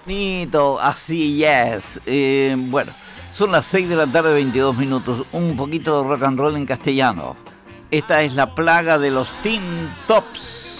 Bonito, así es. Bueno, son las 6 de la tarde, 22 minutos. Un poquito de rock and roll en castellano. Esta es la plaga de los Teen Tops.